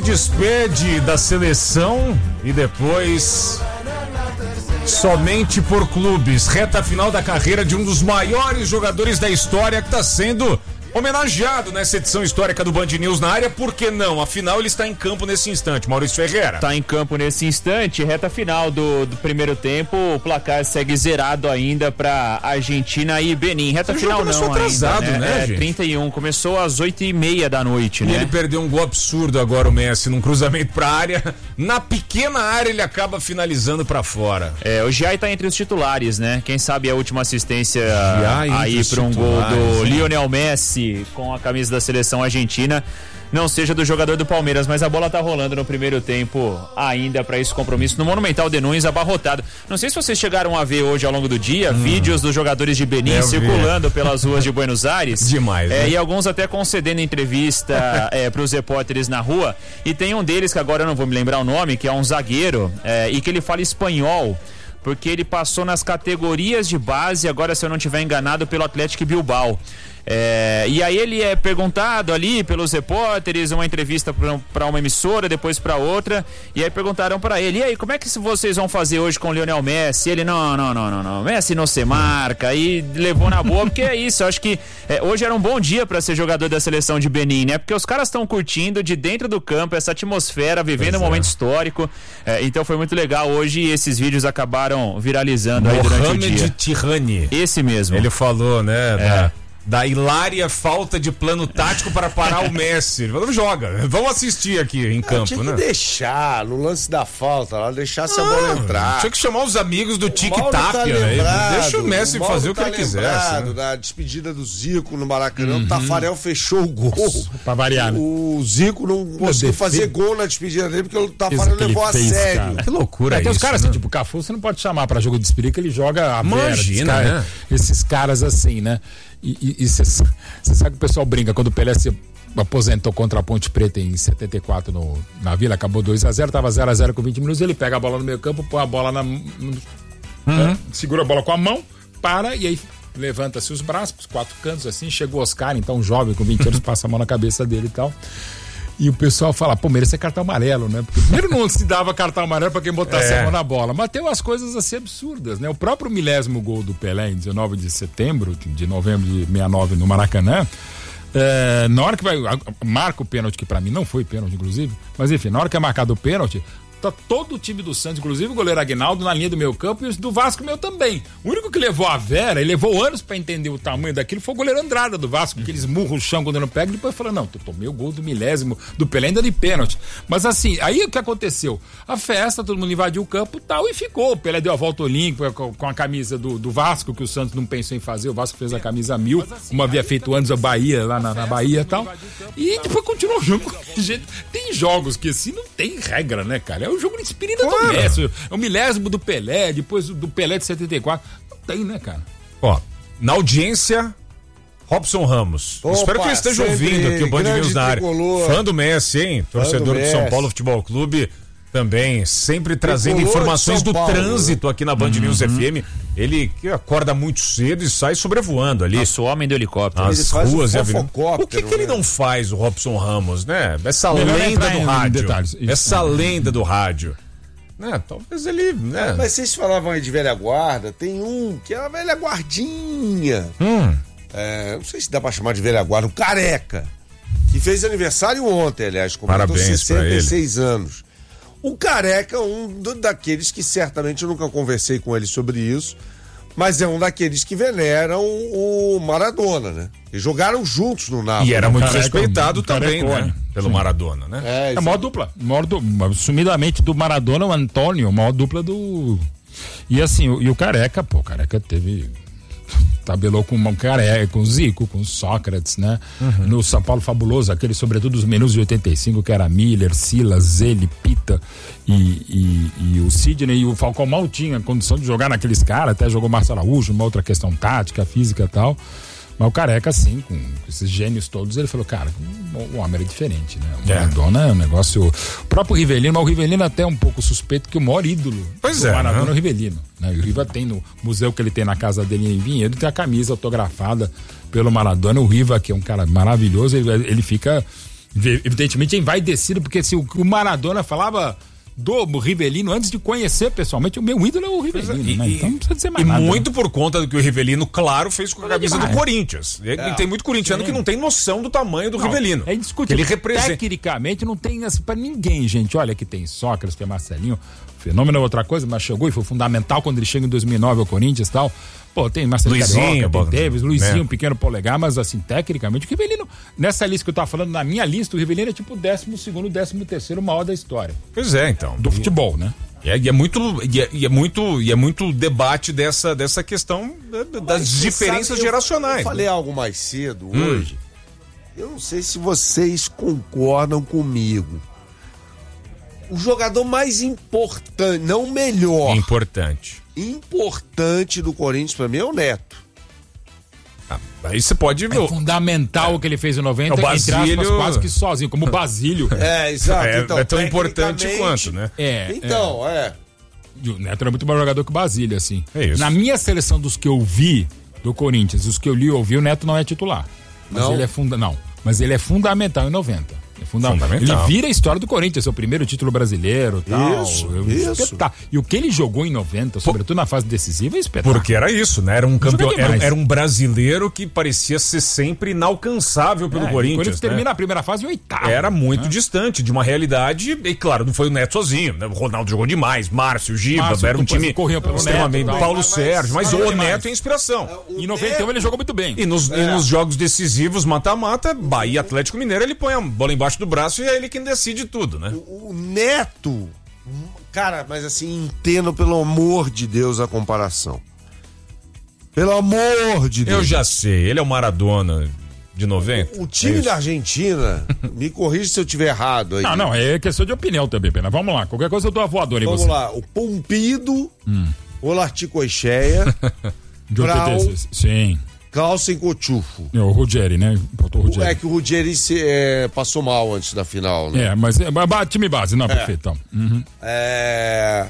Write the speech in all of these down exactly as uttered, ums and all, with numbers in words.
despede da seleção e depois somente por clubes. Reta final da carreira de um dos maiores jogadores da história que está sendo homenageado nessa edição histórica do Band News na área. Por que não? Afinal, ele está em campo nesse instante. Maurício Ferreira. Está em campo nesse instante, reta final do, do primeiro tempo. O placar segue zerado ainda para Argentina e Benin. Reta Esse final começou não atrasado, ainda, né? né, É, gente? trinta e um, começou às oito e meia da noite, E né? ele perdeu um gol absurdo agora, o Messi, num cruzamento pra área. Na pequena área ele acaba finalizando pra fora. É, o Giai tá entre os titulares, né? Quem sabe a última assistência Giai aí entre para um os gol do titulares, hein? Lionel Messi com a camisa da seleção argentina não seja do jogador do Palmeiras, mas a bola tá rolando no primeiro tempo ainda para esse compromisso no Monumental de Nunes, abarrotado. Não sei se vocês chegaram a ver hoje ao longo do dia hum. vídeos dos jogadores de Benin Eu circulando vi. pelas ruas de Buenos Aires. Demais, é, né? E alguns até concedendo entrevista é, pros repórteres na rua. E tem um deles que agora eu não vou me lembrar o nome, que é um zagueiro é, e que ele fala espanhol, porque ele passou nas categorias de base, agora se eu não estiver enganado, pelo Atlético Bilbao. É, e aí ele é perguntado ali pelos repórteres, uma entrevista para uma emissora, depois para outra, e aí perguntaram para ele: e aí, como é que vocês vão fazer hoje com o Lionel Messi? Ele: não, não, não, não, não, Messi não se marca. E levou na boa, porque é isso, eu acho que é, hoje era um bom dia para ser jogador da seleção de Benin, né? Porque os caras estão curtindo de dentro do campo essa atmosfera, vivendo pois um é. momento histórico, é, então foi muito legal hoje e esses vídeos acabaram viralizando aí durante o dia. Mohamed Tirani. Esse mesmo. Ele falou, né? É. Da... da hilária falta de plano tático para parar o Messi. Ele falou: joga, vamos assistir aqui em campo, tinha que né? deixar, no lance da falta, lá, deixasse ah, a bola entrar. Tinha que chamar os amigos do tic-tac, tá né? Deixa o Messi o fazer o que tá ele quisesse. Né? Da despedida do Zico no Maracanã, uhum. O Tafarel fechou o gol. Pra variar, né? O Zico não conseguiu fazer gol na despedida dele porque o Tafarel levou a fez, sério. Cara. Que loucura é, tem isso, os caras né? assim, tipo, o Cafu você não pode chamar pra jogo de despedida que ele joga a Imagina, vera, né? Esses caras assim, né? E você sabe que o pessoal brinca, quando o Pelé se aposentou contra a Ponte Preta em setenta e quatro no, na Vila, acabou dois a zero, tava zero a zero com vinte minutos, ele pega a bola no meio campo, põe a bola na... No, uhum. né, segura a bola com a mão, para e aí levanta-se os braços, os quatro cantos assim, chegou o Oscar, então jovem, com vinte anos, passa a mão na cabeça dele e tal. E o pessoal fala, pô, merece cartão amarelo, né? Porque primeiro não se dava cartão amarelo pra quem botasse é. a mão na bola, mas tem umas coisas assim absurdas, né? O próprio milésimo gol do Pelé em dezenove de setembro, de novembro de sessenta e nove no Maracanã, é, na hora que vai, marca o pênalti, que pra mim não foi pênalti, inclusive, mas enfim, na hora que é marcado o pênalti, tá todo o time do Santos, inclusive o goleiro Aguinaldo na linha do meio campo e o do Vasco meu também. O único que levou a vera, ele levou anos pra entender o tamanho daquilo, foi o goleiro Andrada do Vasco, que eles murram o chão quando não pega, e depois fala, não, tu tomei o gol do milésimo do Pelé ainda de pênalti. Mas assim, aí o que aconteceu? A festa, todo mundo invadiu o campo e tal, e ficou. O Pelé deu a volta olímpica com, com a camisa do, do Vasco, que o Santos não pensou em fazer, o Vasco fez a camisa mil, assim, como havia feito antes a Bahia, lá na, na Bahia e tal. E depois continuou o jogo. Tem jogos que assim não tem regra, né, cara? É o jogo de espírito claro. do Messi, é o milésimo do Pelé, depois do Pelé de setenta e quatro. Não tem, né, cara? Ó, na audiência, Robson Ramos. Opa, espero que ele esteja ouvindo aqui o Band News na área. Fã do Messi, hein? Torcedor do, do São Paulo Futebol Clube. Também, sempre trazendo tricolor informações do Paulo, trânsito aqui na Band uhum. News F M. Ele que acorda muito cedo e sai sobrevoando ali. Nossa, o homem do helicóptero. As ruas e avenidas. O que, que ele né? não faz, o Robson Ramos, né? Essa Melhor lenda do rádio. Essa lenda do rádio. Né? Talvez ele. Né? Mas vocês falavam aí de velha guarda, tem um que é uma velha guardinha. Hum. É, não sei se dá pra chamar de velha guarda, um careca. Que fez aniversário ontem, aliás, completou Parabéns sessenta e seis anos. O Careca é um daqueles que certamente eu nunca conversei com ele sobre isso, mas é um daqueles que veneram o Maradona, né? Eles jogaram juntos no Napoli. E era muito Careca, respeitado também, Carecone, né? Pelo sim. Maradona, né? É, é a maior dupla. Maior du... Sumidamente do Maradona, o Antônio, a maior dupla do... E assim, o, e o Careca, pô, o Careca teve... Tabelou com o Careca, com o Zico, com o Sócrates, né? Uhum. No São Paulo Fabuloso, aquele sobretudo os menus de oitenta e cinco, que era Miller, Silas, ele, Pita e, e, e o Sidney, e o Falcão mal tinha condição de jogar naqueles caras, até jogou Marcelo Araújo, uma outra questão tática, física e tal. Mas o Careca, assim, com esses gênios todos, ele falou, cara, o homem era diferente, né? O Maradona é um negócio... O próprio Rivelino, mas o Rivelino até é um pouco suspeito, que o maior ídolo pois do é, Maradona né? é o Rivelino. Né? O Riva tem no museu que ele tem na casa dele em Vinhedo, tem a camisa autografada pelo Maradona. O Riva, que é um cara maravilhoso, ele, ele fica... evidentemente envaidecido, porque se o, o Maradona falava do Rivellino antes de conhecer pessoalmente, o meu ídolo é o Rivellino, e, né? Então não precisa dizer mais e nada. E muito por conta do que o Rivellino, claro, fez com a camisa do Corinthians. É. Tem muito corintiano Sim. que não tem noção do tamanho do não, Rivellino. É indiscutível. Ele representa. Tecnicamente não tem assim, pra ninguém, gente. Olha que tem Sócrates, tem Marcelinho. Fenômeno é outra coisa, mas chegou e foi fundamental quando ele chega em dois mil e nove ao Corinthians e tal. Pô, tem Marcelo Luizinho, Carioca, tem Davis, Luizinho, um pequeno polegar, mas assim, tecnicamente, o Rivellino, nessa lista que eu tava falando, na minha lista, o Rivellino é tipo o décimo segundo, décimo terceiro maior da história. Pois é, então. Do e, futebol, né? E é, e é muito, e é, e é muito, e é muito debate dessa, dessa questão das mas diferenças sabe, geracionais. Eu, eu falei né? algo mais cedo hum. hoje. Eu não sei se vocês concordam comigo. O jogador mais importante, não o melhor. Importante. Importante do Corinthians pra mim é o Neto. Ah, aí você pode ver. É fundamental o é. que ele fez em noventa, o Basílio... entre aspas, quase que sozinho, como o Basílio. É, exato. É, então, é tão importante quanto, né? É, então, é. é. O Neto era muito mais jogador que o Basílio, assim. É isso. Na minha seleção dos que eu vi do Corinthians, os que eu li e ouvi, o Neto não é titular. Mas não? ele é funda... Não, mas ele é fundamental em noventa. É fundamental. fundamental. Ele vira a história do Corinthians, seu primeiro título brasileiro e tal. Isso, eu, isso. Espetáculo. E o que ele jogou em noventa, sobretudo na fase decisiva, é espetáculo. Porque era isso, né? Era um campeão, era, era um brasileiro que parecia ser sempre inalcançável pelo é, Corinthians. O Corinthians né? termina a primeira fase em oitavo. Era muito né? distante de uma realidade, e claro, não foi o Neto sozinho, né? O Ronaldo jogou demais, Márcio, Giba, Márcio, era um time correu pelo extremamente. Neto, Paulo mas, Sérgio, mas, mas o mas, Neto é inspiração. Em noventa e um ele jogou muito bem. E nos, é. e nos jogos decisivos, mata-mata, Bahia, Atlético Mineiro, ele põe a bola embaixo do braço e é ele quem decide tudo, né? O, o Neto, cara, mas assim, entendo pelo amor de Deus a comparação. Pelo amor de Deus. Eu já sei, ele é o Maradona de noventa. O, o time é da Argentina, me corrija se eu estiver errado aí. Não, não, é questão de opinião também, Pena. Vamos lá, qualquer coisa eu dou a voadora em Vamos você. Vamos lá, o Pompido, hum. o Larticocheia, Brau, sim. Clausen Cotufo. É, o Ruggeri, né? O Ruggeri. É que o Ruggeri se, é, passou mal antes da final, né? É, mas é, time base, não, é. perfeito. Então. Uhum. É...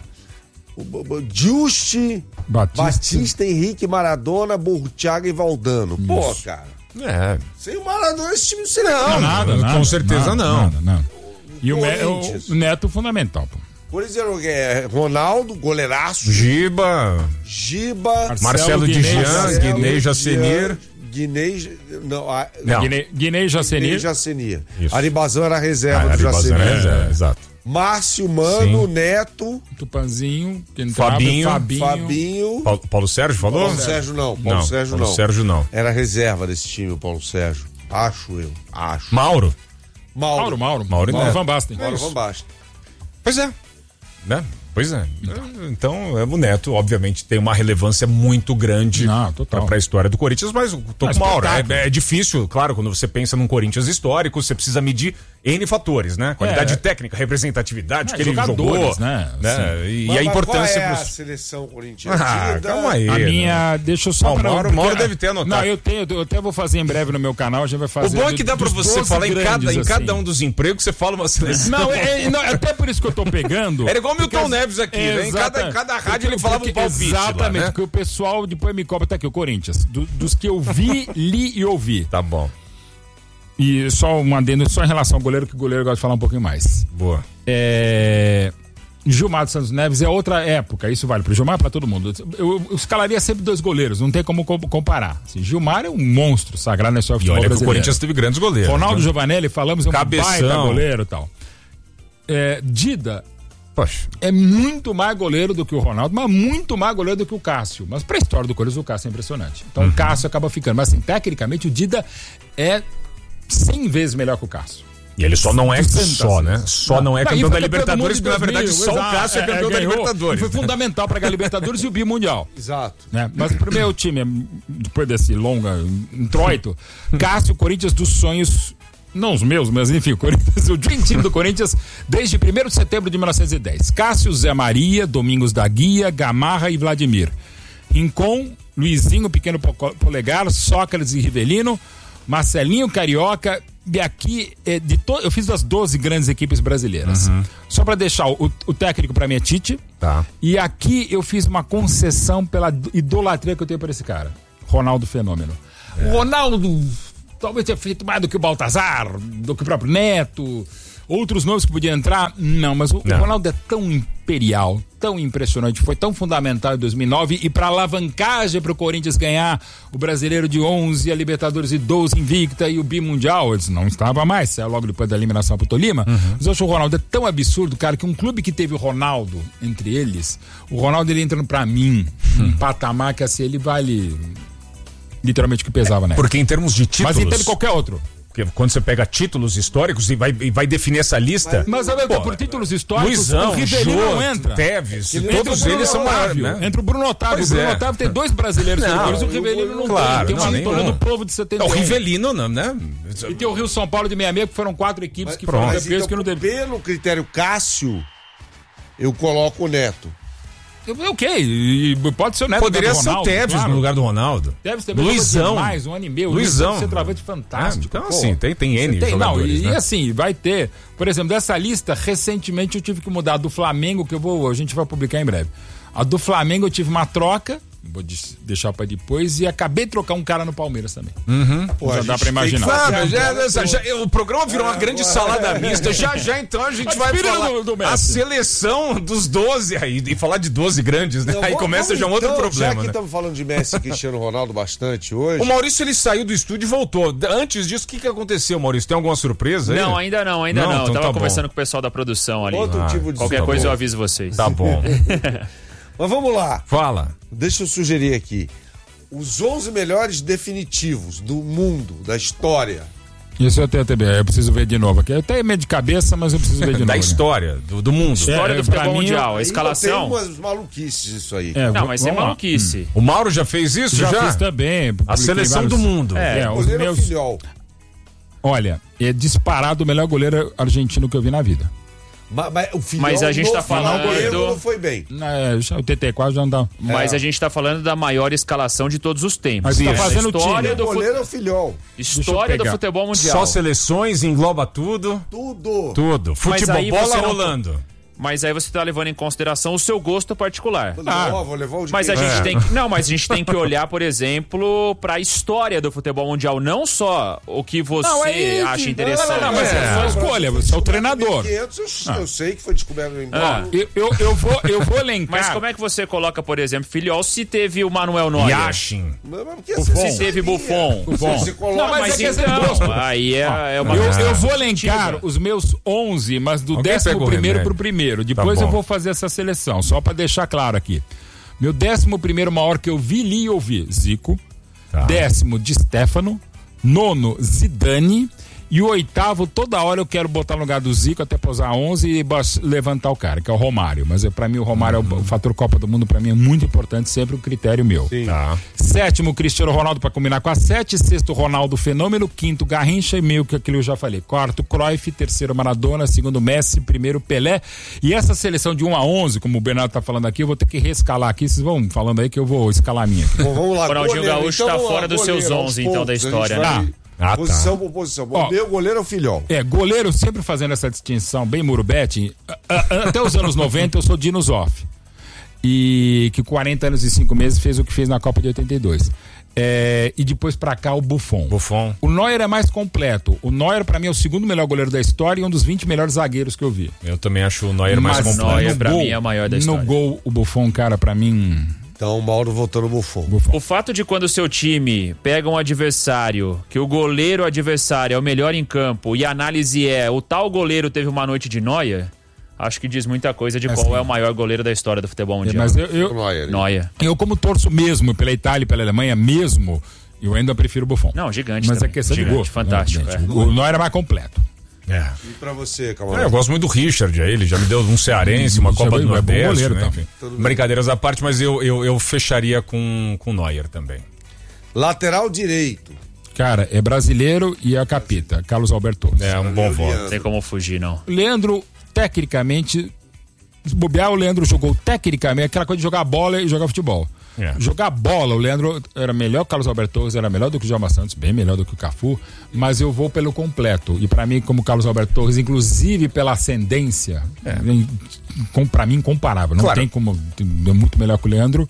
Juste, Batista. Batista, Henrique, Maradona, Burtiaga e Valdano. Isso. Pô, cara. É. Sem o Maradona esse time não seria não. não. Nada, nada, com certeza nada, não. Nada, não. E o, o, o Neto fundamental, pô. Por exemplo, é Ronaldo, goleiraço. Giba. Giba. Marcelo, Marcelo Dijan, Guinei Jacenir. Guinei. Não, a, não. Guinei, Guinei Jacenir. Guinei Jacenir. Aribazan era a reserva ah, do Jacenir. Era reserva, exato. Márcio, Mano, Sim. Neto. Tupanzinho. Fabinho. Fabinho. Fabinho. Paulo, Paulo Sérgio falou? Paulo Sérgio não. Paulo não, Sérgio Paulo não. Sérgio não. Era reserva desse time, o Paulo Sérgio. Acho eu. Acho. Mauro. Mauro. Mauro, Mauro. Mauro, Mauro Van Basten. Mauro Van Basten. Pois é. Né? Pois é. Então, o Neto, obviamente, tem uma relevância muito grande para a história do Corinthians, mas tô com Mauro. É, é difícil, claro, quando você pensa num Corinthians histórico, você precisa medir N fatores, né? Qualidade é. técnica, representatividade, é, que ele jogou. Né? né? E, mas, e a importância. Qual é a pros... seleção corintiana? Ah, calma aí. A minha. Né? Deixa eu só. O Mauro, Mauro deve ter anotado. Não, eu tenho, eu até vou fazer em breve no meu canal, a gente vai fazer. O bom é que dá pra você falar em cada, assim. em cada um dos empregos, você fala uma seleção. Não, é, não, até por isso que eu tô pegando. Era igual o Milton Neves aqui, né? Em cada, em cada rádio ele falava um palpite. Exatamente, lá, né? porque o pessoal depois me cobra, tá aqui, o Corinthians. Do, dos que eu vi, li e ouvi. Tá bom. E só um adendo, só em relação ao goleiro, que o goleiro gosta de falar um pouquinho mais. Boa. É... Gilmar dos Santos Neves é outra época, isso vale pro Gilmar, pra todo mundo. Eu, eu escalaria sempre dois goleiros, não tem como comparar. Assim, Gilmar é um monstro sagrado na história do futebol brasileiro. O Corinthians teve grandes goleiros. Ronaldo né? Giovanelli, falamos, é um Cabeção. baita goleiro e tal. É, Dida Poxa. é muito mais goleiro do que o Ronaldo, mas muito mais goleiro do que o Cássio. Mas pra história do Corinthians, o Cássio é impressionante. Então uhum. o Cássio acaba ficando. Mas assim, tecnicamente, o Dida é cem vezes melhor que o Cássio. E ele só não é só, né? Só não, não é não, campeão da Libertadores, porque na verdade só exato, o Cássio é campeão é, é, da Libertadores. Foi fundamental para ganhar a Libertadores e o Bimundial. Exato. Né? Mas pro meu time, depois desse longa introito, Cássio, Corinthians dos sonhos, não os meus, mas enfim, o Corinthians, o Dream Team do Corinthians, desde primeiro de setembro de mil novecentos e dez. Cássio, Zé Maria, Domingos da Guia, Gamarra e Vladimir. Rincon, Luizinho, Pequeno Polegar, Sócrates e Rivellino, Marcelinho Carioca. E aqui, é, de to... eu fiz das doze grandes equipes brasileiras. Uhum. Só pra deixar, o, o técnico pra mim é Tite. Tá. E aqui eu fiz uma concessão pela idolatria que eu tenho por esse cara. Ronaldo Fenômeno. É. O Ronaldo talvez tenha feito mais do que o Baltazar, do que o próprio Neto, outros nomes que podiam entrar. Não, mas o, o Ronaldo é tão imperial, tão impressionante, foi tão fundamental em dois mil e nove e para alavancagem para o Corinthians ganhar o Brasileiro de onze, a Libertadores de doze invicta e o Bimundial, eles não estava mais, saiu logo depois da eliminação pro Tolima. Uhum. Mas eu acho o Ronaldo é tão absurdo, cara, que um clube que teve o Ronaldo entre eles, o Ronaldo ele entra pra mim, uhum. um patamar que assim, ele vale literalmente o que pesava, né? Porque em termos de títulos... Mas em termos de qualquer outro. Porque quando você pega títulos históricos e vai, e vai definir essa lista... Mas, mas pô, por títulos históricos, Luizão, o Rivelino não entra. Teves, é todos eles são maiores, né? Entra o Bruno Otávio. Pois o Bruno é. Otávio tem dois brasileiros seguidores, o Rivelino não claro, tem. Tem uma vitória do povo de setenta e um. O Rivelino, não, né? E tem o Rio São Paulo de sessenta e seis, que foram quatro equipes mas, que foram campeões então, que não teve. Pelo critério Cássio, eu coloco o Neto. Ok, e pode ser o Neto. Poderia ser o Teves claro. no lugar do Ronaldo. Teves também. Luizão. Mais, um ano e meio. Luizão. Um centroavante fantástico. É, então, assim, tem, tem N tem, jogadores, não, e, né? e assim, vai ter... Por exemplo, dessa lista, recentemente eu tive que mudar do Flamengo, que eu vou, a gente vai publicar em breve. A do Flamengo eu tive uma troca, vou deixar pra depois, e acabei de trocar um cara no Palmeiras também. Uhum. Pô, já dá pra imaginar. Sabe, já, já, já, o programa virou uma grande salada mista. Já, já, então a gente vai falar do, do a seleção dos doze aí, e falar de doze grandes, né? Não, aí começa vamos, já um outro então, problema. Já que estamos né? falando de Messi e Cristiano Ronaldo bastante hoje. O Maurício, ele saiu do estúdio e voltou. Antes disso, o que, que aconteceu, Maurício? Tem alguma surpresa aí? Não, ainda não, ainda não. não. Então Tava tá conversando bom. com o pessoal da produção ali. Outro ah, tipo de qualquer tá coisa bom. eu aviso vocês. Tá bom. Mas vamos lá. Fala. Deixa eu sugerir aqui. Os onze melhores definitivos do mundo, da história. Isso eu tenho também, eu preciso ver de novo aqui. Eu tenho meio de cabeça, mas eu preciso ver de novo. Da história, do, do mundo. História é, do futebol mundial, a escalação. Tem umas maluquices isso aí. É, não, mas é maluquice. Hum. O Mauro já fez isso? Já, já? fiz também. A seleção vários... do mundo. É, é os meus... Filhol. Olha, é disparado o melhor goleiro argentino que eu vi na vida. Mas, mas, o Filhol, mas a gente tá falando do... não foi bem. É, já, o T T quase já não dá. Mas é. a gente tá falando da maior escalação de todos os tempos. Mas tá fazendo história time. do o goleiro é o Filhol. História do futebol mundial. Só seleções, engloba tudo. Tudo. Tudo. Futebol, bola não... rolando. Mas aí você tá levando em consideração o seu gosto particular. Ah, vou levar o de mas a quem? gente é. tem que, não, mas a gente tem que olhar, por exemplo, pra história do futebol mundial, não só o que você não, é acha que... interessante. Não, não, não, mas é, é sua escolha, você é o treinador. mil e quinhentos, eu, ah. eu sei que foi descoberto em ah. eu, eu, eu vou eu vou elencar. Mas como é que você coloca, por exemplo, Filhol se teve o Manuel Neuer? Yashin. Se teve Buffon. Buffon. Você coloca, não, mas, mas é então, aí é, ah, é uma eu, eu vou elencar os meus onze, mas do Alguém décimo primeiro pro primeiro. Depois tá eu vou fazer essa seleção, só pra deixar claro aqui. Meu décimo primeiro maior que eu vi, li e ouvi, Zico. Tá. Décimo, Di Stefano. Nono, Zidane. E o oitavo, toda hora eu quero botar no lugar do Zico, até posar onze e levantar o cara, que é o Romário. Mas eu, pra mim o Romário uhum. é o, o fator Copa do Mundo, pra mim é muito importante, sempre um critério meu. Tá. Sétimo, Cristiano Ronaldo pra combinar com a sete. Sexto, Ronaldo Fenômeno. Quinto, Garrincha e meio que aquilo eu já falei. Quarto, Cruyff. Terceiro, Maradona. Segundo, Messi. Primeiro, Pelé. E essa seleção de um a onze, como o Bernardo tá falando aqui, eu vou ter que reescalar aqui. Vocês vão falando aí que eu vou escalar a minha aqui. Bom, vamos lá. O Ronaldinho goleiro, Gaúcho então, tá lá, fora dos goleiro, seus onze, então, da história, né? Ah, posição tá. por posição. O meu goleiro é o Filhol. É, goleiro sempre fazendo essa distinção bem murubete. Até os anos noventa eu sou Dino Zoff. E que quarenta anos e cinco meses fez o que fez na Copa de oitenta e dois. É, e depois pra cá o Buffon. Buffon. O Neuer é mais completo. O Neuer pra mim é o segundo melhor goleiro da história e um dos vinte melhores zagueiros que eu vi. Eu também acho o Neuer mais Mas completo. O Neuer pra gol, mim é o maior da história. No gol, o Buffon, cara, pra mim... Então o Mauro votou no Buffon. O fato de quando o seu time pega um adversário, que o goleiro adversário é o melhor em campo e a análise é o tal goleiro teve uma noite de Neuer, acho que diz muita coisa de é qual assim. É o maior goleiro da história do futebol mundial. É, mas eu, eu, Neuer. Neuer. eu como torço mesmo pela Itália e pela Alemanha mesmo, eu ainda prefiro o Buffon. Não, gigante Mas também. é questão gigante, de gosto. fantástico. Né, é. O Neuer é mais completo. É. E pra você, É, Camarão? eu gosto muito do Richard, aí ele já me deu um cearense, uma Copa do Nordeste, é goleiro, né? tá? Enfim, brincadeiras à parte, mas eu, eu, eu fecharia com o Neuer também. Lateral direito. Cara, é brasileiro e é a capita, Carlos Alberto. É um bom voto. Não tem como fugir, não. Leandro, tecnicamente, se bobear, o Leandro jogou tecnicamente, aquela coisa de jogar bola e jogar futebol. É. Jogar bola, o Leandro era melhor que o Carlos Alberto Torres, era melhor do que o Djalma Santos, bem melhor do que o Cafu, mas eu vou pelo completo. E pra mim, como o Carlos Alberto Torres, inclusive pela ascendência, é. com, pra mim, incomparável. Não claro. tem como. É muito melhor que o Leandro.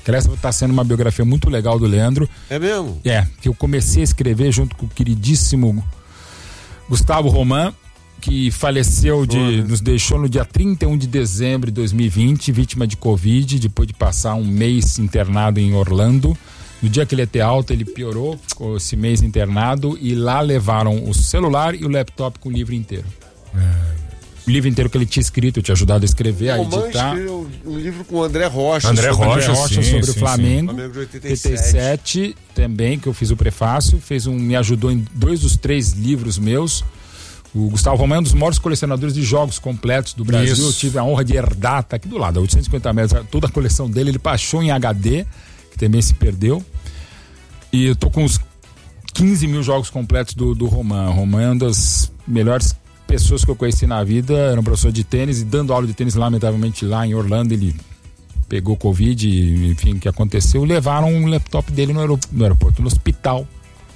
Que essa está sendo uma biografia muito legal do Leandro. É mesmo? É, que eu comecei a escrever junto com o queridíssimo Gustavo Roman, que faleceu, de, né? nos deixou no dia trinta e um de dezembro de dois mil e vinte, vítima de Covid, depois de passar um mês internado em Orlando. No dia que ele ia ter alta, ele piorou, ficou esse mês internado, e lá levaram o celular e o laptop com o livro inteiro. É. O livro inteiro que ele tinha escrito, eu tinha ajudado a escrever, a editar. Escreveu um livro com o André Rocha. André Rocha, André Rocha sim, sobre sim, o Flamengo. Sim. Flamengo de oitenta e sete. oitenta e sete também, que eu fiz o prefácio, fez um, me ajudou em dois dos três livros meus. O Gustavo Romão é um dos maiores colecionadores de jogos completos do Brasil. Isso. Eu tive a honra de herdar, tá aqui do lado, a oitocentos e cinquenta metros, toda a coleção dele. Ele baixou em H D, que também se perdeu. E eu tô com uns quinze mil jogos completos do, do Romão. O Romão é uma das melhores pessoas que eu conheci na vida. Era um professor de tênis e dando aula de tênis, lamentavelmente, lá em Orlando, ele pegou Covid, e, enfim, o que aconteceu. Levaram um laptop dele no aeroporto, no, aeroporto, no hospital.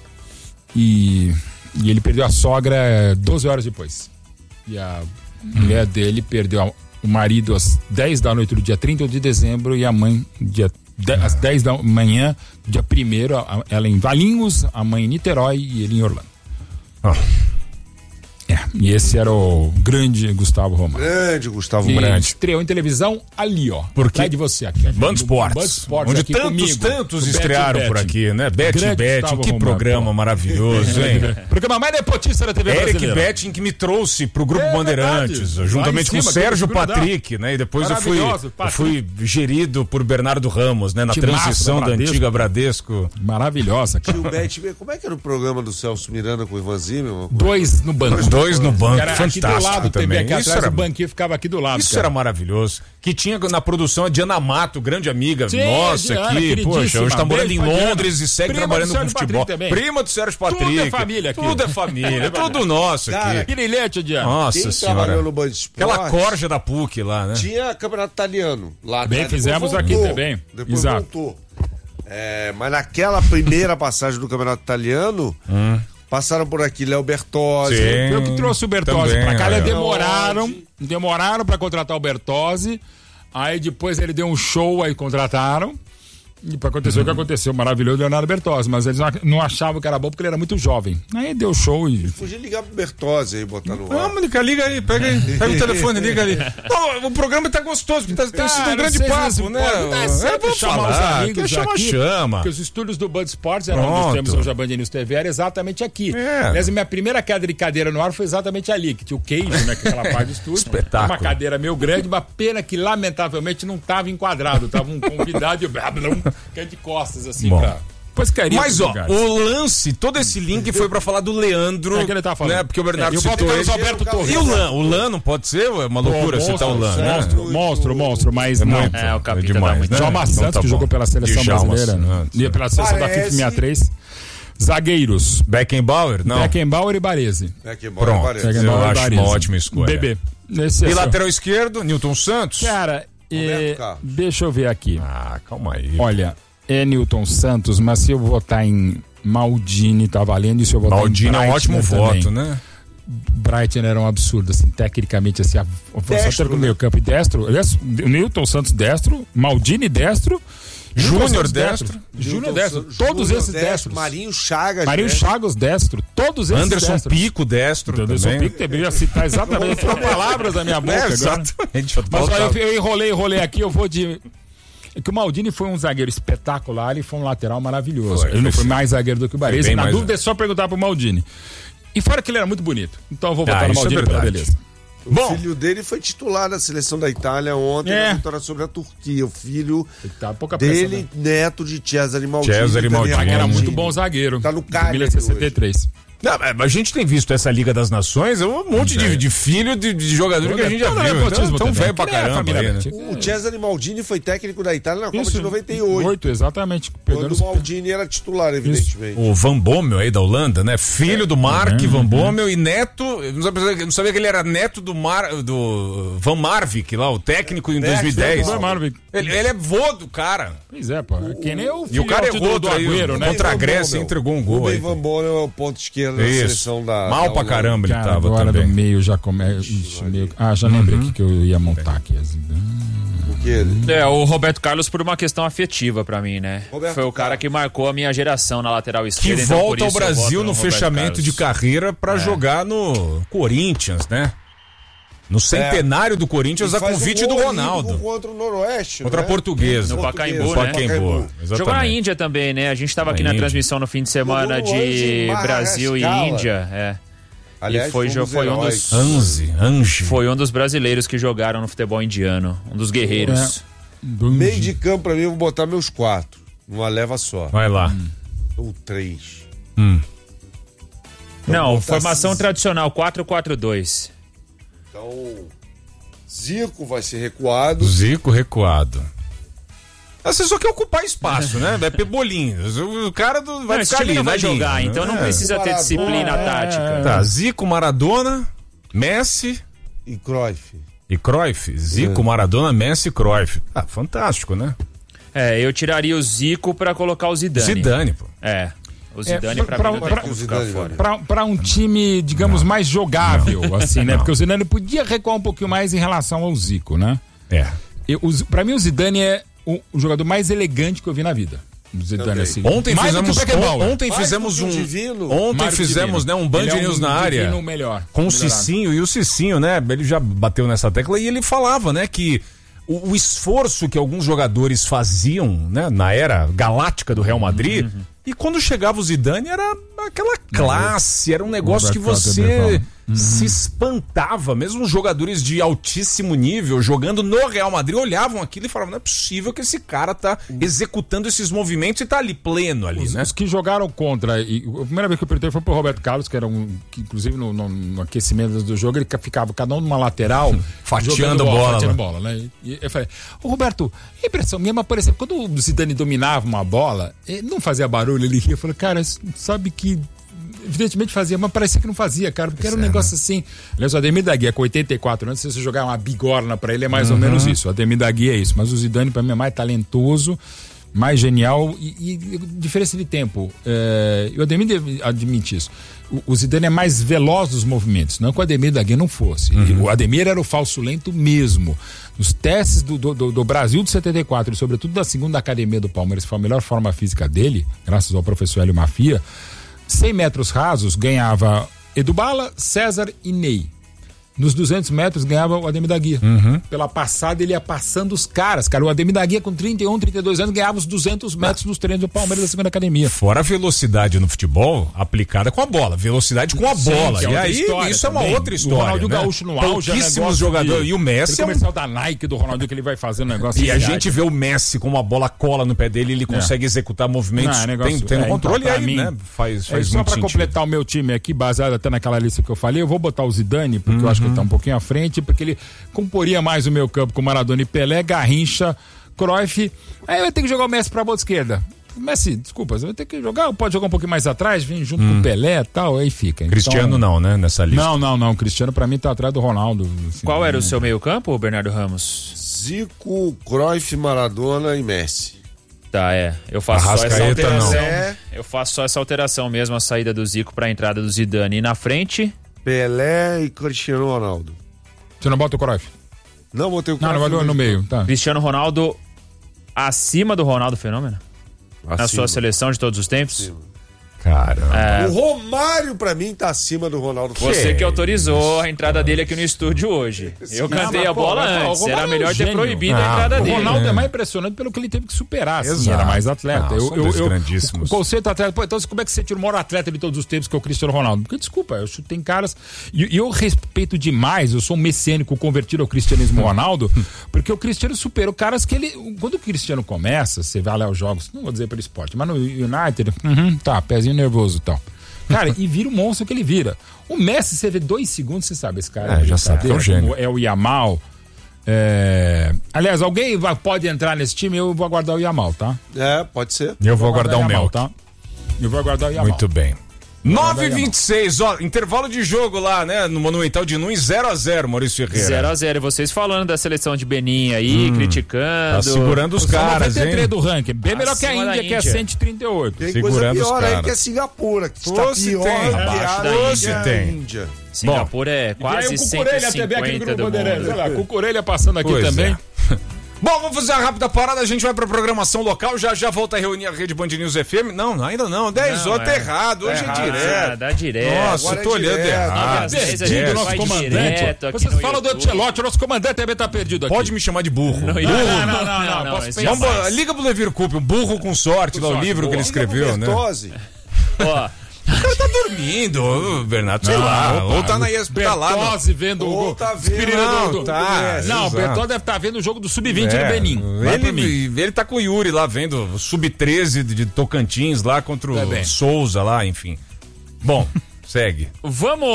E... E ele perdeu a sogra doze horas depois. E a hum. mulher dele perdeu a, o marido às dez da noite do dia trinta de dezembro e a mãe dia, de, às dez da manhã do dia primeiro, ela em Valinhos, a mãe em Niterói e ele em Orlando. Oh. É, e esse era o grande Gustavo Romão. Grande Gustavo Romão. Estreou em televisão ali, ó. Por quê? De você aqui. Band Esportes. Onde tantos, comigo, tantos estrearam por aqui, né? Betty Betting, que Romão, programa pô. maravilhoso, hein? Programa mais nepotista da T V brasileira. Eric Betting, que me trouxe pro Grupo é Bandeirantes, verdade. Juntamente cima, com o Sérgio Patrick, né? E depois eu fui, eu fui gerido por Bernardo Ramos, né? Na que transição da, da antiga Bradesco. Maravilhosa. Tio Betty, como é que era o programa do Celso Miranda com o Ivan Zimmermann? Dois no banco. Dois no banco, era fantástico aqui do lado, também. Aqui isso atrás, era... o banquinho ficava aqui do lado. Isso cara. era maravilhoso. Que tinha na produção a Diana Mato, grande amiga Sim, nossa Diana, aqui. Poxa, hoje tá morando em Londres e segue Prima trabalhando com futebol. Prima do Sérgio Patrick. Tudo é família aqui. Tudo é família, tudo nosso cara, aqui. Brilhante, Diana. Nossa Quem senhora. trabalhou no Band Esportes, aquela corja da P U C lá, né? Tinha campeonato italiano lá. Bem, fizemos aqui também. Depois Exato. voltou. É, mas naquela primeira passagem do campeonato italiano... Hum. Passaram por aqui Léo Bertozzi. Foi eu que trouxe o Bertozzi também, pra cá. É. Demoraram, demoraram pra contratar o Bertozzi. Aí depois ele deu um show, aí contrataram. E aconteceu uhum. o que aconteceu, maravilhoso, Leonardo Bertozzi. Mas eles não achavam que era bom porque ele era muito jovem. Aí deu show e... Podia ligar pro Bertozzi aí, botar no ar. Vamos, liga, liga aí, pega aí. Pega o telefone, liga ali. Não, o programa tá gostoso, porque tá, tem sido um grande papo, né? É, vamos chamar os amigos chama, aqui, chama. Porque os estúdios do Band Esportes eram onde temos hoje a Band News T V, era exatamente aqui. É. Aliás, a minha primeira queda de cadeira no ar foi exatamente ali, que tinha o queijo, né? Que aquela parte do estúdio. Espetáculo. Uma cadeira meio grande, uma pena que lamentavelmente não tava enquadrado. Tava um convidado e que é de costas. Assim, Bom. Pra... Pois carinho, mas ó, o lance, todo esse link foi pra falar do Leandro, é que ele tá falando. Né? Porque o Bernardo é, citou ele. Alberto Torres. E o Lan? O Lan não pode ser? É uma loucura citar o Lan, né? Monstro, monstro, monstro, mas é não. Muito, é, o capitão é demais, muito. Né? Djalma Santos, então, tá que jogou pela seleção Djalma brasileira, Santos, e pela seleção Parece... da FIFA sessenta e três. Zagueiros. Beckenbauer? Não. Beckenbauer e Baresi. Beckenbauer Pronto, e Baresi. eu acho uma ótima escolha. Bebê. Esse e é lateral seu... esquerdo, Nilton Santos? Cara, é... deixa eu ver aqui. Ah, calma aí. Olha, é Nilton Santos, mas se eu votar em Maldini, tá valendo, e se eu votar Maldini em Breitner é um ótimo também. voto, né? Brighton era um absurdo, assim, tecnicamente, assim, a, destro, só ter o meio campo e destro, aliás, Nilton Santos destro, Maldini destro, Júnior destro, Júnior destro, todos esses destro, destros. Marinho Chagas, Marinho destro. Chagas destro, todos esses Anderson destros. Pico destro, Anderson também. Pico deveria citar exatamente as palavras da minha boca, é, agora. Exatamente. Mas olha, eu, eu enrolei, enrolei aqui, eu vou de... É que o Maldini foi um zagueiro espetacular, ele foi um lateral maravilhoso. Foi, ele não foi foi mais zagueiro do que o Baresi. Na mais... dúvida é só perguntar pro Maldini. E fora que ele era muito bonito. Então eu vou votar ah, no Maldini é pela beleza. O Bom, filho dele foi titular da seleção da Itália ontem é. na vitória sobre a Turquia. O filho tá, pouca dele, pressa, neto de Cesare Maldini. Cesare Maldini. Era muito bom zagueiro. Tá no Cagliari mil novecentos e sessenta e três. Não, a gente tem visto essa Liga das Nações, é um monte de, de filho de, de jogador que a gente já viu. Então, então velho pra caramba. Aí, né? O Cesare Maldini foi técnico da Itália na Copa Isso, de noventa e oito. oito, exatamente. Quando o Maldini era titular, evidentemente. Isso. O Van Bommel aí da Holanda, né? Filho é. do Mark uhum, Van Bommel uhum. e neto, eu não sabia, não sabia que ele era neto do, Mar, do Van Marwijk lá, o técnico em é, dois mil e dez. Ele, ele é vô do cara. Pois é, pô. Que nem o E o cara errou do Agüero, né? Contra a Grécia, entregou um gol. O Van Bommel é o ponto esquerdo da seleção da... Mal pra caramba ele cara, tava agora também. do meio já começa... Ah, já lembrei uhum. que, que eu ia montar aqui. Assim. O que ele. É, o Roberto Carlos por uma questão afetiva pra mim, né? Roberto Foi o cara Carlos. que marcou a minha geração na lateral esquerda. Que então, volta ao Brasil no, no fechamento Carlos. de carreira pra é. jogar no Corinthians, né? No centenário é. do Corinthians, a convite um do Ronaldo. Contra o Noroeste. Contra a né? Portuguesa. No Pacaembu, né? Pacaembu. Jogou na Índia também, né? A gente estava aqui na Índia. transmissão no fim de semana de Brasil e Índia. É. Aliás, e foi, foi um dos Anze, Ange. Foi um dos brasileiros que jogaram no futebol indiano. Um dos guerreiros. É. Meio de campo pra mim, eu vou botar meus quatro. Numa leva só. Vai lá. Hum. Ou três. Hum. Não, formação assim. tradicional, quatro quatro dois. Então, Zico vai ser recuado. Zico recuado. Você só quer ocupar espaço, né? Vai pebolinho. O cara do, vai não, ficar ali, não vai linha, jogar, então é. não precisa ter disciplina é. tática. Tá, Zico, Maradona, Messi e Cruyff. E Cruyff, Zico, é. Maradona, Messi e Cruyff. Ah, fantástico, né? É, eu tiraria o Zico pra colocar o Zidane. Zidane, pô. É. O Zidane, é, pra, pra, mim, pra, pra, ficar fora. Pra, pra um time, digamos, não. mais jogável, não. assim, né? Não. Porque o Zidane podia recuar um pouquinho mais em relação ao Zico, né? É. Eu, o, pra mim, o Zidane é o, o jogador mais elegante que eu vi na vida. O Zidane, assim. Ontem mais fizemos, on, ontem fizemos um. Divino. Ontem Mário fizemos, né, um Band é um News na área. Melhor, com melhorado. o Cicinho. E o Cicinho, né? Ele já bateu nessa tecla e ele falava, né, que. O, o esforço que alguns jogadores faziam, né, na era galáctica do Real Madrid, uhum. e quando chegava o Zidane era aquela classe, era um negócio que você uhum. se espantava. Mesmo os jogadores de altíssimo nível jogando no Real Madrid olhavam aquilo e falavam, não é possível que esse cara tá executando esses movimentos e tá ali pleno ali, os, né? Os que jogaram contra, e a primeira vez que eu perguntei foi pro Roberto Carlos, que era um, que inclusive no, no, no aquecimento do jogo, ele ficava cada um numa lateral, fatiando bola, fatiando né? bola, né? E eu falei, ô Roberto, a impressão minha, mas por exemplo, quando o Zidane dominava uma bola, ele não fazia barulho, ele ria, eu falei, cara, sabe que evidentemente fazia, mas parecia que não fazia, cara, porque era um negócio assim. Aliás, o Ademir da Guia, com oitenta e quatro anos, se você jogar uma bigorna pra ele, é mais uhum. ou menos isso. O Ademir da Guia é isso, mas o Zidane pra mim é mais talentoso, mais genial e, e diferença de tempo. É, e o Ademir admite isso. O, o Zidane é mais veloz nos movimentos, não que o Ademir da Guia não fosse. Uhum. O Ademir era o falso lento mesmo. Nos testes do, do, do Brasil de setenta e quatro, e sobretudo da segunda academia do Palmeiras, que foi a melhor forma física dele, graças ao professor Hélio Mafia, cem metros rasos ganhava Edu Bala, César e Ney. Nos duzentos metros ganhava o Ademir da Guia. Uhum. Pela passada ele ia passando os caras, cara. O Ademir da Guia com trinta e um, trinta e dois anos ganhava os duzentos metros nos treinos do Palmeiras da segunda academia. Fora a velocidade no futebol aplicada com a bola. Velocidade com a Sim, bola. É e aí isso é uma outra história. O Ronaldinho né? Gaúcho no auge. Pouquíssimos jogadores. De, e o Messi é um comercial da Nike do Ronaldinho que ele vai fazendo um negócio. E a gente vê o Messi com uma bola cola no pé dele, ele consegue é. executar movimentos. Não, negócio, tem, tem é, controle então, aí, mim, né? Faz, faz é, muito só pra sentido. completar o meu time aqui, baseado até naquela lista que eu falei, eu vou botar o Zidane, porque uhum. eu acho que ele tá um pouquinho à frente, porque ele comporia mais o meu campo com Maradona e Pelé, Garrincha, Cruyff. Aí eu ia ter que jogar o Messi pra bola esquerda. Messi, desculpa, você vai ter que jogar, pode jogar um pouquinho mais atrás, vir junto hum. com o Pelé e tal, aí fica. Cristiano então, não, né, nessa lista. Não, não, não, Cristiano pra mim tá atrás do Ronaldo. Assim, Qual era né? o seu meio campo, Bernardo Ramos? Zico, Cruyff, Maradona e Messi. Tá, é. Eu faço só essa alteração. É. Eu faço só essa alteração mesmo, a saída do Zico pra entrada do Zidane. E na frente? Pelé e Cristiano Ronaldo. Você não bota o Cruyff? Não, botei o Cruyff. Não, não vai no meio, tá. Cristiano Ronaldo acima do Ronaldo Fenômeno? Acima. Na sua seleção de todos os tempos? Acima. Caramba. É... O Romário, pra mim, tá acima do Ronaldo Fenômeno. Você que autorizou a entrada dele aqui no estúdio hoje. Eu cantei não, a bola pô, antes. Era melhor é um ter proibido ah, a entrada o dele. O Ronaldo é. é mais impressionante pelo que ele teve que superar. Assim, Exato. Era mais atleta. Não, eu, eu, eu, grandíssimos. O conceito atleta. Pô, então como é que você tira o maior atleta de todos os tempos, que é o Cristiano Ronaldo? Porque, desculpa, eu chutei caras. E eu, eu respeito demais, eu sou um messiânico convertido ao cristianismo Ronaldo, porque o Cristiano superou caras que ele. Quando o Cristiano começa, você vai lá aos jogos, não vou dizer pelo esporte, mas no United, uhum, tá, pezinho nervoso e tal. Cara, e vira o monstro que ele vira. O Messi, você vê dois segundos, você sabe, esse cara é, já sabe, é o gênio. É o Yamal. É... Aliás, alguém vai, pode entrar nesse time, eu vou aguardar o Yamal, tá? É, pode ser. Eu vou aguardar o Mel, tá? Eu vou aguardar o Yamal. Muito bem. nove e vinte e seis, ó, intervalo de jogo lá, né, no Monumental de Nunes, zero a zero, Maurício Ferreira. zero a zero, e vocês falando da seleção de Benin aí, hum, criticando. Tá segurando os caras, hein? noventa e três do ranking, bem melhor que a Índia, Índia, que é cento e trinta e oito. Tem segurando coisa pior os caras aí que é Singapura, que está pior tem. Abaixo da Índia. tem. Índia. Singapura é quase cento e cinquenta do mundo. Olha lá, Cucurelha passando aqui pois também. É. Bom, vamos fazer a rápida parada, a gente vai pra programação local, já já volta a reunir a Rede Band News F M. Não, ainda não, dez horas, tá errado, hoje é, é direto. Ah, dá direto. Nossa, eu tô olhando errado. Perdido, nosso comandante. Vocês falam do Ancelotti, o nosso comandante também tá perdido aqui. Pode me chamar de burro. Não, burro. não, não, não, não, não, posso não Vamos, liga pro Levir Coupe, um burro com sorte, lá o livro boa. que ele escreveu, né? Ó. O cara tá dormindo, Bernardo, sei não, lá. Opa, ou tá na E S P N, tá lá. Bertozzi vendo ou o tá vendo. Não, do, tá. do não o Bertozzi deve estar tá vendo o jogo do sub vinte é, no Benin. Ele, ele tá com o Yuri lá vendo o sub treze de Tocantins lá contra o é Souza lá, enfim. Bom. Segue. Vamos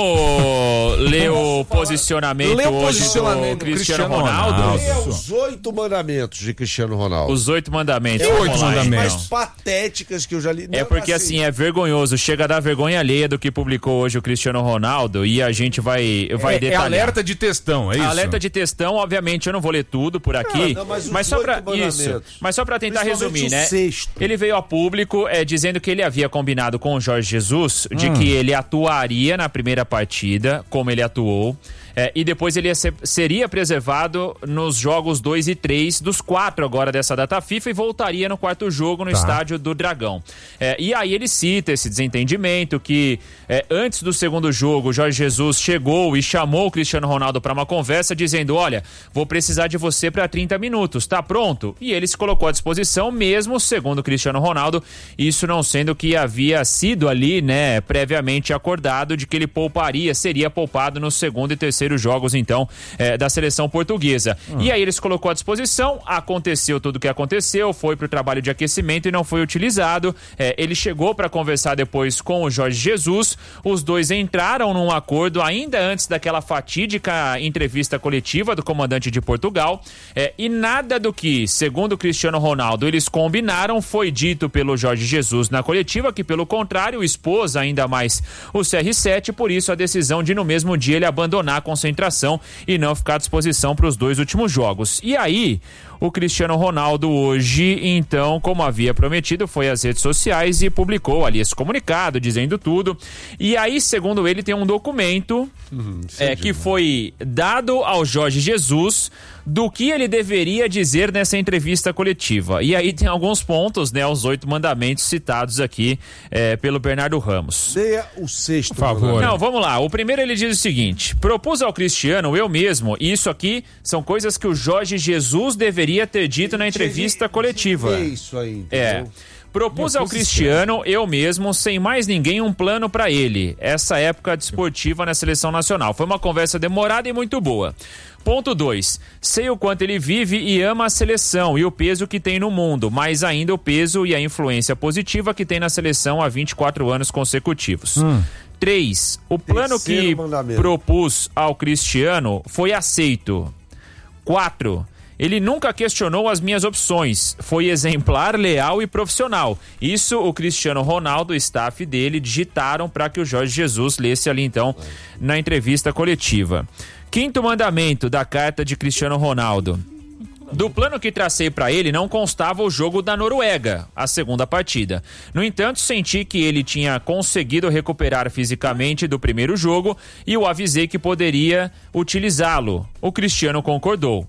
ler o posicionamento Lê o hoje posicionamento do Cristiano, Cristiano Ronaldo. Ronaldo. Lê os oito mandamentos de Cristiano Ronaldo. Os oito mandamentos. É oito mandamentos. mais patéticas que eu já li. Não, é porque assim, assim, é vergonhoso. Chega a dar vergonha alheia do que publicou hoje o Cristiano Ronaldo e a gente vai, vai é, detalhar. É alerta de textão, é isso? Alerta de textão, obviamente eu não vou ler tudo por aqui. Não, mas, mas, só pra, isso, mas só pra tentar resumir, né? Sexto. Ele veio a público é, dizendo que ele havia combinado com o Jorge Jesus de hum. que ele atuaria na primeira primeira partida, como ele atuou, é, e depois ele ser, seria preservado nos jogos dois e três dos quatro agora dessa data FIFA e voltaria no quarto jogo no tá. estádio do Dragão. É, e aí ele cita esse desentendimento que é, antes do segundo jogo o Jorge Jesus chegou e chamou o Cristiano Ronaldo para uma conversa dizendo, olha, vou precisar de você para trinta minutos, tá pronto? E ele se colocou à disposição mesmo, segundo o Cristiano Ronaldo, isso não sendo que havia sido ali, né, previamente acordado de que ele pouparia, seria poupado no segundo e terceiro jogos, então, é, da seleção portuguesa. Hum. E aí ele se colocou à disposição, aconteceu tudo o que aconteceu, foi pro trabalho de aquecimento e não foi utilizado. É, ele chegou para conversar depois com o Jorge Jesus, os dois entraram num acordo ainda antes daquela fatídica entrevista coletiva do comandante de Portugal, é, e nada do que, segundo o Cristiano Ronaldo, eles combinaram foi dito pelo Jorge Jesus na coletiva, que pelo contrário expôs ainda mais o C R sete, por isso a decisão de no mesmo dia ele abandonar a concentração e não ficar à disposição para os dois últimos jogos. E aí, o Cristiano Ronaldo hoje, então, como havia prometido, foi às redes sociais e publicou ali esse comunicado, dizendo tudo. E aí, segundo ele, tem um documento uhum, é, que foi dado ao Jorge Jesus do que ele deveria dizer nessa entrevista coletiva. E aí tem alguns pontos, né, os oito mandamentos citados aqui é, pelo Bernardo Ramos. Leia o sexto, por favor. Não, vamos lá. O primeiro ele diz o seguinte: propus ao Cristiano, eu mesmo, e isso aqui são coisas que o Jorge Jesus deveria ter dito na entrevista coletiva. É isso aí, entendeu? É. Propus ao Cristiano, eu mesmo, sem mais ninguém, um plano para ele. Essa época desportiva na seleção nacional. Foi uma conversa demorada e muito boa. Ponto dois. Sei o quanto ele vive e ama a seleção e o peso que tem no mundo, mas ainda o peso e a influência positiva que tem na seleção há vinte e quatro anos consecutivos. Hum. três. O plano Terceiro que mandamento. propus ao Cristiano foi aceito. quatro. Ele nunca questionou as minhas opções. Foi exemplar, leal e profissional. Isso o Cristiano Ronaldo, o staff dele, digitaram para que o Jorge Jesus lesse ali então na entrevista coletiva. Quinto mandamento da carta de Cristiano Ronaldo. Do plano que tracei para ele não constava o jogo da Noruega, a segunda partida. No entanto, senti que ele tinha conseguido recuperar fisicamente do primeiro jogo e o avisei que poderia utilizá-lo. O Cristiano concordou.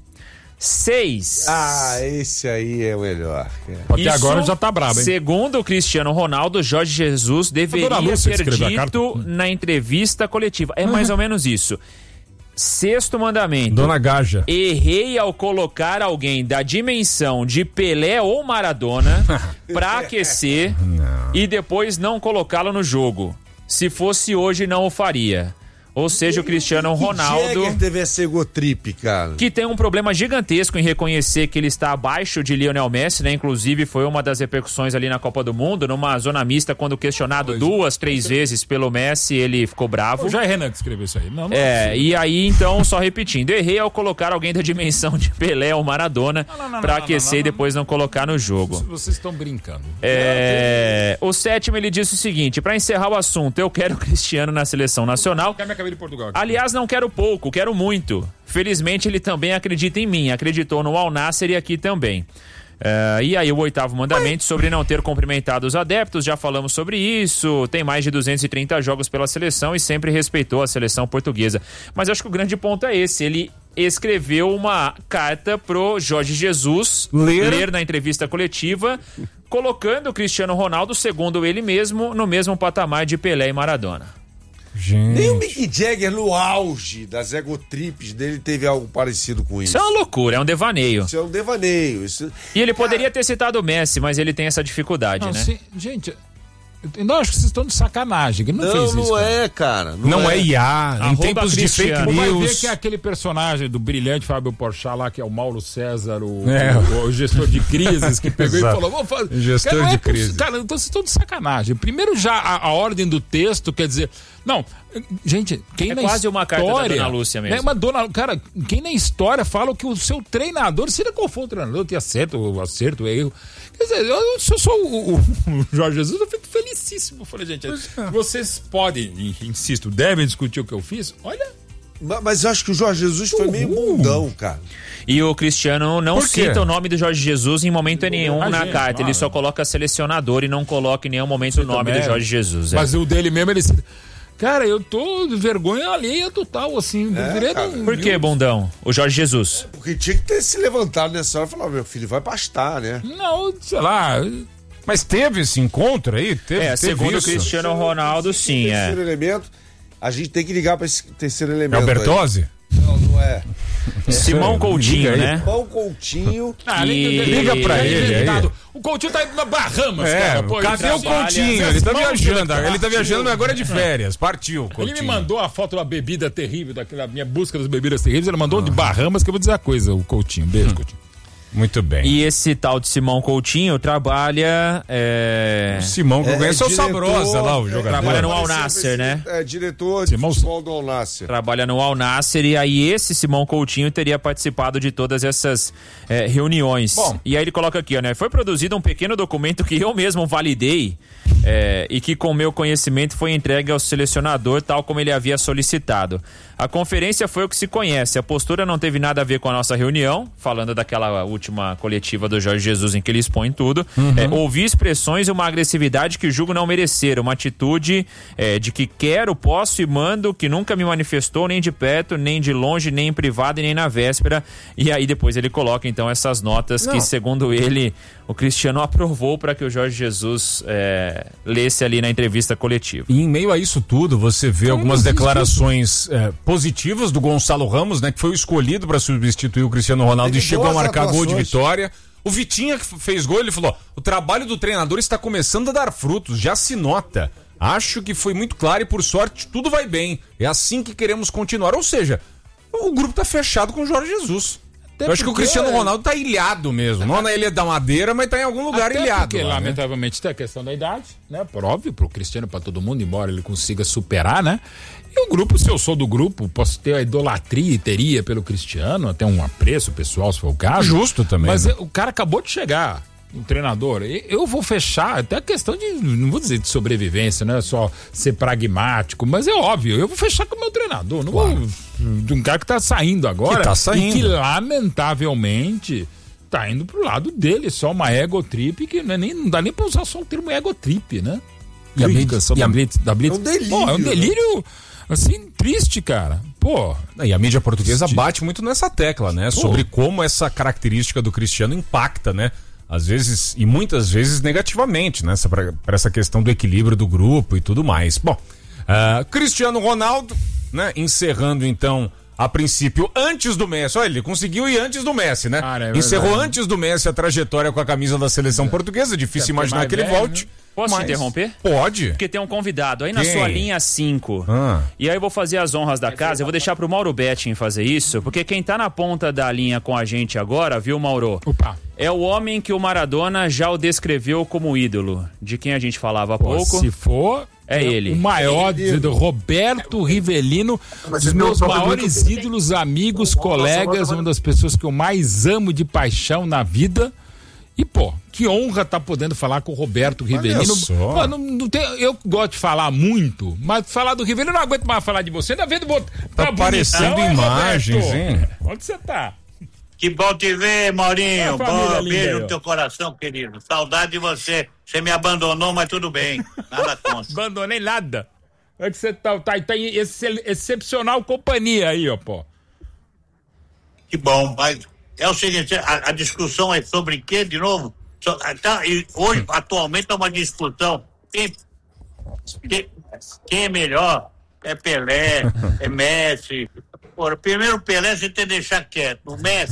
Seis. Ah, esse aí é o melhor. Até Isso, agora já tá brabo, hein? Segundo o Cristiano Ronaldo, Jorge Jesus deveria ter dito na entrevista coletiva. É mais ou menos isso. Sexto mandamento. Dona Gaja. Errei ao colocar alguém da dimensão de Pelé ou Maradona pra aquecer não. e depois não colocá-lo no jogo. Se fosse hoje, não o faria. Ou seja, o Cristiano Ronaldo... Jagger teve essa egotrip, cara. Que tem um problema gigantesco em reconhecer que ele está abaixo de Lionel Messi, né? Inclusive, foi uma das repercussões ali na Copa do Mundo, numa zona mista, quando questionado pois duas, três vezes pelo Messi, ele ficou bravo. Já é Renan que escreveu isso aí. Não, não é, é e aí, então, só repetindo, errei ao colocar alguém da dimensão de Pelé ou Maradona não, não, não, pra não, aquecer não, não, não, e depois não colocar no jogo. Vocês estão brincando. É, o sétimo, ele disse o seguinte, pra encerrar o assunto, eu quero o Cristiano na seleção nacional. Quer me acabar de Portugal aqui. Aliás, não quero pouco, quero muito. Felizmente ele também acredita em mim, acreditou no Al Nassr e aqui também. Uh, e aí o oitavo mandamento sobre não ter cumprimentado os adeptos, já falamos sobre isso, tem mais de duzentos e trinta jogos pela seleção e sempre respeitou a seleção portuguesa. Mas acho que o grande ponto é esse, ele escreveu uma carta pro Jorge Jesus ler, ler na entrevista coletiva, colocando o Cristiano Ronaldo, segundo ele mesmo, no mesmo patamar de Pelé e Maradona. Gente. Nem o Mick Jagger, no auge das egotrips dele, teve algo parecido com isso. Isso é uma loucura, é um devaneio. Isso é um devaneio. Isso... E ele poderia ter citado o Messi, mas ele tem essa dificuldade, não, né? Sim, gente, eu não acho que vocês estão de sacanagem. Ele não, não fez isso. Não, não é, cara. Não, não é. é I A. Em tempos de fake news. Vai ver que é aquele personagem do brilhante Fábio Porchat lá, que é o Mauro César, o, é. o, o gestor de crises, que pegou e falou: vamos fazer. Gestor cara, de é crise. Cara, então vocês estão de sacanagem. Primeiro, já a, a ordem do texto, quer dizer. Não, gente, quem é na quase história, uma carta da Dona Lúcia mesmo. É uma dona, cara, quem na história fala que o seu treinador, seja qual for o treinador, tem acerto, o acerto, o erro. Quer dizer, eu, se eu sou o, o, o Jorge Jesus, eu fico felicíssimo. Eu falei, gente, é. vocês podem, insisto, devem discutir o que eu fiz. Olha. Mas eu acho que o Jorge Jesus foi meio bundão, cara. E o Cristiano não cita o nome do Jorge Jesus em momento nenhum na gente, carta. claro. Ele só coloca selecionador e não coloca em nenhum momento o nome do Jorge Jesus. É. Mas o dele mesmo, ele cita. Cara, eu tô de vergonha alheia total, assim. É, cara, Por que, bundão? O Jorge Jesus. É porque tinha que ter se levantado nessa hora e falar, meu filho, vai pastar, né? Não, sei lá. Mas teve esse encontro aí? Teve, é, teve segundo isso? o Cristiano Ronaldo, sim, é. Terceiro elemento, a gente tem que ligar pra esse terceiro elemento. É o Bertozzi? Aí. Não, não é. Simão Coutinho, né? Simão Coutinho. Ah, e... Liga pra ele aí. O Coutinho tá indo na Bahamas, é, cara. Pô, cadê o Coutinho? Ele tá viajando. Ele tá viajando, mas agora é de férias. Partiu, Coutinho. Ele me mandou a foto da bebida terrível, daquela minha busca das bebidas terríveis. Ele mandou ah. de Bahamas, que eu vou dizer a coisa, o Coutinho. Beijo, hum. Coutinho. Muito bem. E esse tal de Simão Coutinho trabalha... É... O Simão que eu conheço é, é o Sabrosa lá, o jogador. Trabalha no Al Nassr, né? É, diretor de Simão... futebol do Al Nassr. Trabalha no Al Nassr e aí esse Simão Coutinho teria participado de todas essas é, reuniões. Bom. E aí ele coloca aqui, ó, né? Foi produzido um pequeno documento que eu mesmo validei é, e que com meu conhecimento foi entregue ao selecionador tal como ele havia solicitado. A conferência foi o que se conhece. A postura não teve nada a ver com a nossa reunião, falando daquela última coletiva do Jorge Jesus em que ele expõe tudo. Uhum. É, ouvi expressões e uma agressividade que julgo não merecer, uma atitude é, de que quero, posso e mando, que nunca me manifestou nem de perto, nem de longe, nem em privado e nem na véspera. E aí depois ele coloca então essas notas não. que, segundo ele, o Cristiano aprovou para que o Jorge Jesus é, lesse ali na entrevista coletiva. E em meio a isso tudo, você vê Como algumas declarações é, positivas do Gonçalo Ramos, né, que foi o escolhido para substituir o Cristiano Ronaldo ele e chegou a marcar gol de vitória. O Vitinha, que fez gol, ele falou: o trabalho do treinador está começando a dar frutos, já se nota. Acho que foi muito claro e, por sorte, tudo vai bem. É assim que queremos continuar. Ou seja, o grupo tá fechado com o Jorge Jesus. Até Eu acho que o Cristiano Ronaldo tá ilhado mesmo. Não na Ilha da Madeira, mas tá em algum lugar Até ilhado. Porque, lá, lamentavelmente, né? Tem a questão da idade, né? Por óbvio, pro Cristiano, pra todo mundo, embora ele consiga superar, né? E o grupo, se eu sou do grupo, posso ter a idolatria e teria pelo Cristiano, até um apreço pessoal, se for o caso. Justo também. Mas né? o cara acabou de chegar, um treinador. Eu vou fechar, até a questão de, não vou dizer de sobrevivência, não é só ser pragmático, mas é óbvio, eu vou fechar com o meu treinador. Não claro. vou. De um cara que tá saindo agora. Que tá saindo. E que, lamentavelmente, tá indo pro lado dele, só uma ego trip, que não, é nem, não dá nem pra usar só o termo ego trip, né? E a mídia da Blitz, da Blitz. É um delírio. Pô, é um delírio, né? Assim, triste, cara. Pô. E a mídia portuguesa triste. bate muito nessa tecla, né? Pô. Sobre como essa característica do Cristiano impacta, né? Às vezes, e muitas vezes negativamente, né? Para essa questão do equilíbrio do grupo e tudo mais. Bom, uh, Cristiano Ronaldo, né? Encerrando então, a princípio, antes do Messi. Olha, ele conseguiu ir antes do Messi, né? Cara, é Encerrou antes do Messi a trajetória com a camisa da seleção é. portuguesa. Difícil é imaginar que ele velho, volte. Né? Posso Mas... te interromper? Pode. Porque tem um convidado aí Quem? na sua linha cinco. Ah. E aí eu vou fazer as honras da casa. Eu vou deixar pro Mauro Betting fazer isso, porque quem tá na ponta da linha com a gente agora, viu, Mauro? Opa. É o homem que o Maradona já o descreveu como ídolo. De quem a gente falava há Pô, pouco. Se for... É ele. O maior, do Roberto Rivelino, um dos meus maiores ídolos, amigos, colegas, uma das pessoas que eu mais amo de paixão na vida. E, pô, que honra tá podendo falar com o Roberto Rivelino. Pô, não, não tem, eu gosto de falar muito, mas falar do Rivelino eu não aguento mais falar de você. Ainda vendo tá, tá aparecendo imagens, hein? Onde você tá? Que bom te ver, Maurinho. Bom, beijo aí, no teu coração, querido. Saudade de você. Você me abandonou, mas tudo bem. Nada contra. Abandonei nada. É que você tá, tá, tá em ex excepcional companhia aí, ó, pô. Que bom, mas é o seguinte, a, a discussão é sobre quê, de novo? So, tá, e hoje, atualmente, é uma discussão. Quem, quem, quem é melhor? É Pelé, é Messi. Ora, primeiro o Pelé você tem que deixar quieto. O Messi